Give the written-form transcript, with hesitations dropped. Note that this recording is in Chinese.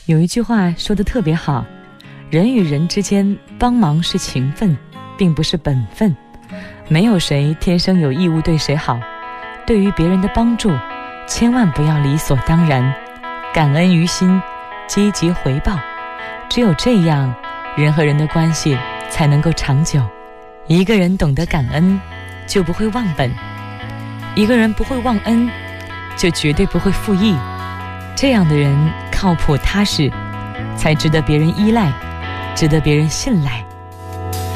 有一句话说得特别好，人与人之间帮忙是情分，并不是本分。没有谁天生有义务对谁好，对于别人的帮助，千万不要理所当然，感恩于心，积极回报。只有这样，人和人的关系才能够长久。一个人懂得感恩，就不会忘本；一个人不会忘恩，就绝对不会负义。这样的人靠谱踏实，才值得别人依赖，值得别人信赖。